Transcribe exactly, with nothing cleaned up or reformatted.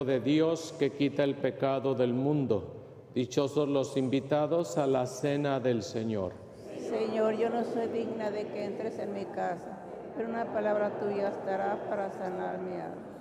de Dios que quita el pecado del mundo. Dichosos los invitados a la cena del Señor. Señor, yo no soy digna de que entres en mi casa, pero una palabra tuya bastará para sanar mi alma.